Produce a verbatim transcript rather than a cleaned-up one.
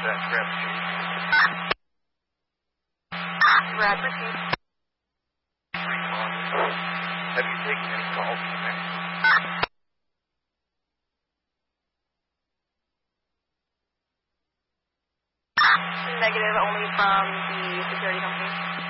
that grab sheet. Grab receipt. Have you taken any calls from there? Negative, only from the security company.